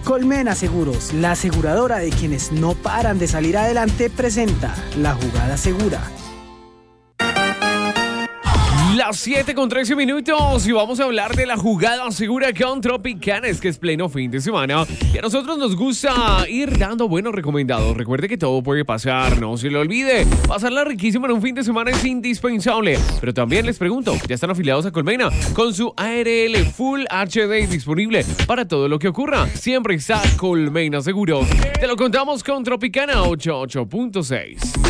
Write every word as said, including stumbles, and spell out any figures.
Colmena Seguros, la aseguradora de quienes no paran de salir adelante, presenta La Jugada Segura. Las siete con trece minutos y vamos a hablar de la jugada segura con Tropicanes, que es pleno fin de semana. Y a nosotros nos gusta ir dando buenos recomendados. Recuerde que todo puede pasar, no se lo olvide. Pasarla riquísimo en un fin de semana es indispensable. Pero también les pregunto, ¿ya están afiliados a Colmena? Con su A R L Full H D disponible para todo lo que ocurra. Siempre está Colmena Seguros. Te lo contamos con Tropicana ochenta y ocho punto seis.